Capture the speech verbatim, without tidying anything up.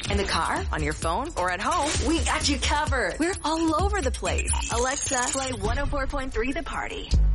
In the car, on your phone, or at home, we got you covered. We're all over the place. Alexa, play one oh four point three The Party.